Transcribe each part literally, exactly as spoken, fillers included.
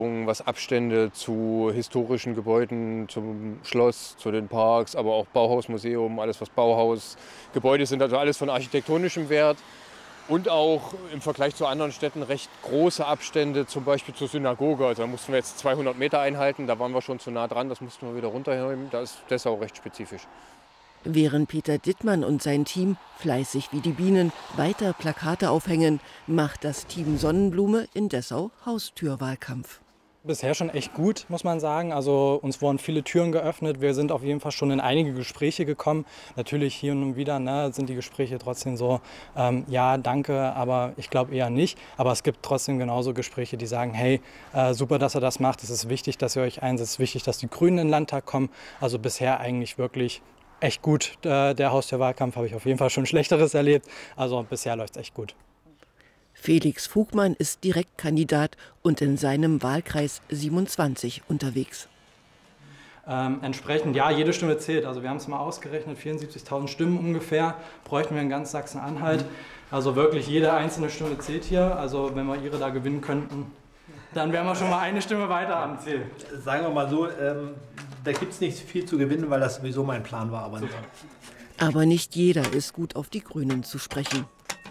was Abstände zu historischen Gebäuden, zum Schloss, zu den Parks, aber auch Bauhausmuseum, alles was Bauhausgebäude sind, also alles von architektonischem Wert. Und auch im Vergleich zu anderen Städten recht große Abstände, zum Beispiel zur Synagoge. Also da mussten wir jetzt zweihundert Meter einhalten, da waren wir schon zu nah dran, das mussten wir wieder runterheben. Da ist Dessau recht spezifisch. Während Peter Dittmann und sein Team, fleißig wie die Bienen, weiter Plakate aufhängen, macht das Team Sonnenblume in Dessau Haustürwahlkampf. Bisher schon echt gut, muss man sagen. Also uns wurden viele Türen geöffnet. Wir sind auf jeden Fall schon in einige Gespräche gekommen. Natürlich hier und wieder ne, sind die Gespräche trotzdem so, ähm, ja, danke, aber ich glaube eher nicht. Aber es gibt trotzdem genauso Gespräche, die sagen, hey, äh, super, dass ihr das macht. Es ist wichtig, dass ihr euch einsetzt. Es ist wichtig, dass die Grünen in den Landtag kommen. Also bisher eigentlich wirklich echt gut. Äh, der Haustürwahlkampf habe ich auf jeden Fall schon Schlechteres erlebt. Also bisher läuft es echt gut. Felix Fugmann ist Direktkandidat und in seinem Wahlkreis siebenundzwanzig unterwegs. Ähm, entsprechend, ja, jede Stimme zählt. Also wir haben es mal ausgerechnet, vierundsiebzigtausend Stimmen ungefähr bräuchten wir in ganz Sachsen-Anhalt. Also wirklich jede einzelne Stimme zählt hier. Also wenn wir Ihre da gewinnen könnten, dann wären wir schon mal eine Stimme weiter am Ziel. Sagen wir mal so, ähm, da gibt es nicht viel zu gewinnen, weil das sowieso mein Plan war. Aber, aber nicht jeder ist gut auf die Grünen zu sprechen.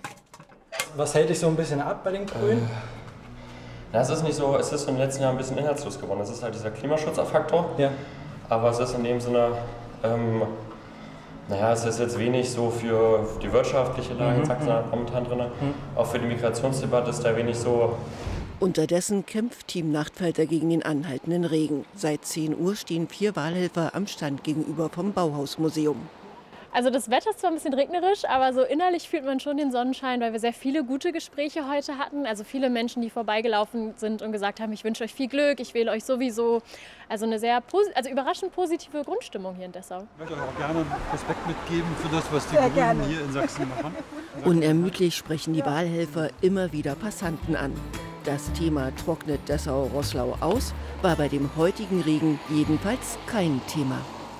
Was hält dich so ein bisschen ab bei den Grünen? Äh, ja, es ist nicht so, es ist im letzten Jahr ein bisschen inhaltslos geworden. Es ist halt dieser Klimaschutzfaktor. Ja. Aber es ist in dem Sinne, ähm, naja, es ist jetzt wenig so für die wirtschaftliche Lage mhm. in Sachsen momentan drin. Mhm. Auch für die Migrationsdebatte ist da wenig so. Unterdessen kämpft Team Nachtfalter gegen den anhaltenden Regen. Seit zehn Uhr stehen vier Wahlhelfer am Stand gegenüber vom Bauhausmuseum. Also das Wetter ist zwar ein bisschen regnerisch, aber so innerlich fühlt man schon den Sonnenschein, weil wir sehr viele gute Gespräche heute hatten. Also viele Menschen, die vorbeigelaufen sind und gesagt haben, ich wünsche euch viel Glück, ich wähle euch sowieso. Also eine sehr also überraschend positive Grundstimmung hier in Dessau. Ich möchte euch auch gerne Respekt mitgeben für das, was die sehr Grünen gerne. Hier in Sachsen machen. Unermüdlich sprechen die Wahlhelfer immer wieder Passanten an. Das Thema trocknet Dessau-Roßlau aus, war bei dem heutigen Regen jedenfalls kein Thema.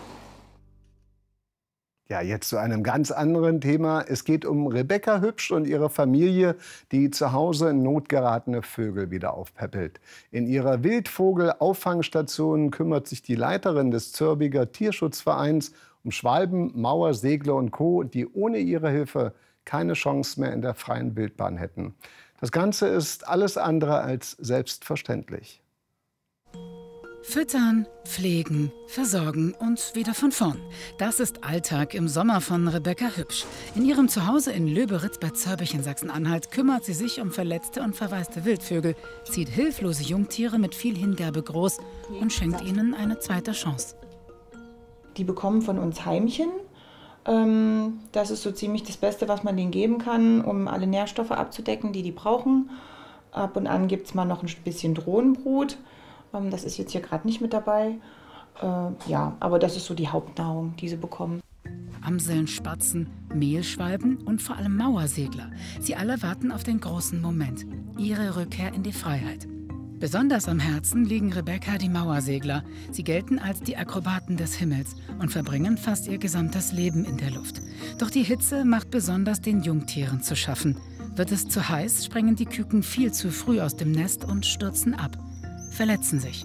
Ja, jetzt zu einem ganz anderen Thema. Es geht um Rebecca Hübsch und ihre Familie, die zu Hause in Not geratene Vögel wieder aufpäppelt. In ihrer Wildvogelauffangstation kümmert sich die Leiterin des Zörbiger Tierschutzvereins um Schwalben, Mauer, Segler und Co., die ohne ihre Hilfe keine Chance mehr in der freien Wildbahn hätten. Das Ganze ist alles andere als selbstverständlich. Füttern, pflegen, versorgen und wieder von vorn. Das ist Alltag im Sommer von Rebecca Hübsch. In ihrem Zuhause in Löberitz bei Zörbich in Sachsen-Anhalt kümmert sie sich um verletzte und verwaiste Wildvögel, zieht hilflose Jungtiere mit viel Hingabe groß und schenkt ihnen eine zweite Chance. Die bekommen von uns Heimchen. Das ist so ziemlich das Beste, was man denen geben kann, um alle Nährstoffe abzudecken, die die brauchen. Ab und an gibt es mal noch ein bisschen Drohnenbrut. Das ist jetzt hier gerade nicht mit dabei. Äh, ja, aber das ist so die Hauptnahrung, die sie bekommen. Amseln, Spatzen, Mehlschwalben und vor allem Mauersegler. Sie alle warten auf den großen Moment, ihre Rückkehr in die Freiheit. Besonders am Herzen liegen Rebecca die Mauersegler. Sie gelten als die Akrobaten des Himmels und verbringen fast ihr gesamtes Leben in der Luft. Doch die Hitze macht besonders den Jungtieren zu schaffen. Wird es zu heiß, springen die Küken viel zu früh aus dem Nest und stürzen ab. Verletzen sich.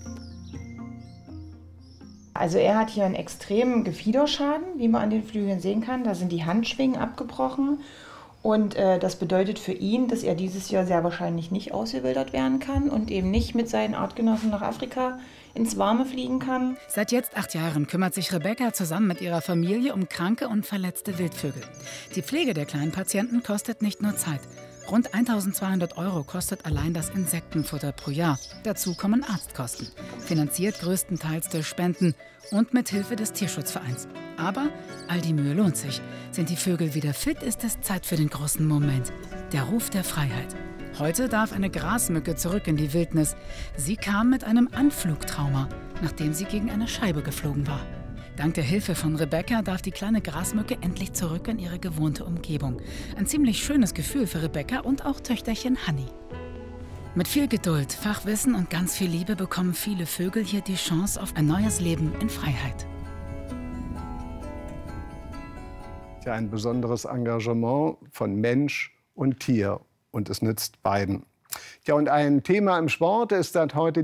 Also er hat hier einen extremen Gefiederschaden, wie man an den Flügeln sehen kann. Da sind die Handschwingen abgebrochen und äh, das bedeutet für ihn, dass er dieses Jahr sehr wahrscheinlich nicht ausgewildert werden kann und eben nicht mit seinen Artgenossen nach Afrika ins Warme fliegen kann. Seit jetzt acht Jahren kümmert sich Rebecca zusammen mit ihrer Familie um kranke und verletzte Wildvögel. Die Pflege der kleinen Patienten kostet nicht nur Zeit. Rund eintausendzweihundert Euro kostet allein das Insektenfutter pro Jahr. Dazu kommen Arztkosten, finanziert größtenteils durch Spenden und mit Hilfe des Tierschutzvereins. Aber all die Mühe lohnt sich. Sind die Vögel wieder fit, ist es Zeit für den großen Moment, der Ruf der Freiheit. Heute darf eine Grasmücke zurück in die Wildnis. Sie kam mit einem Anflugtrauma, nachdem sie gegen eine Scheibe geflogen war. Dank der Hilfe von Rebecca darf die kleine Grasmücke endlich zurück in ihre gewohnte Umgebung. Ein ziemlich schönes Gefühl für Rebecca und auch Töchterchen Hanni. Mit viel Geduld, Fachwissen und ganz viel Liebe bekommen viele Vögel hier die Chance auf ein neues Leben in Freiheit. Ja, ein besonderes Engagement von Mensch und Tier. Und es nützt beiden. Ja, und ein Thema im Sport ist, dass heute